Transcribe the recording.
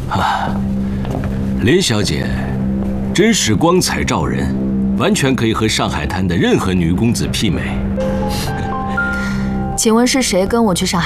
林小姐，真是光彩照人，完全可以和上海滩的任何女公子媲美。 请问是谁跟我去上海？